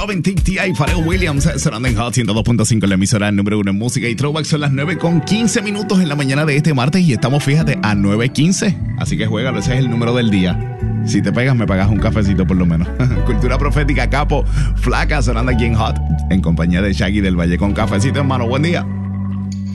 Joven T.I. Pharrell Williams sonando en Hot 102.5, la emisora número 1 en música y throwback. Son las 9:15 minutos en la mañana de este martes y estamos, fíjate, a 9:15. Así que juégalo, ese es el número del día. Si te pegas, me pagas un cafecito por lo menos. Cultura profética, Capo, Flaca, sonando aquí en Hot, en compañía de Shaggy del Valle con cafecito, hermano. Buen día.